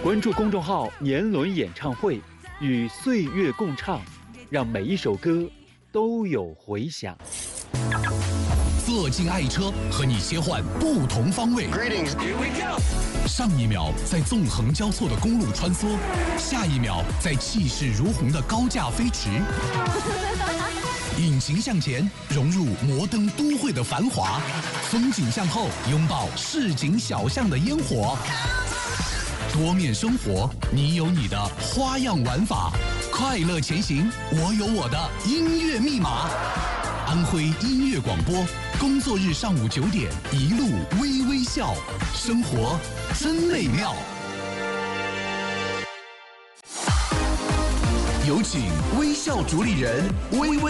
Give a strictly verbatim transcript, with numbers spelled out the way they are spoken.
关注公众号年轮演唱会，与岁月共唱，让每一首歌都有回响。 坐进爱车，和你切换不同方位。 Greetings, here we go. 上一秒在纵横交错的公路穿梭，下一秒在气势如虹的高架飞驰。引擎向前，融入摩登都会的繁华；风景向后，拥抱市井小巷的烟火。多面生活，你有你的花样玩法。快乐前行，我有我的音乐密码。安徽音乐广播，工作日上午九点，一路微微笑，生活真美妙。有请微笑主理人微微。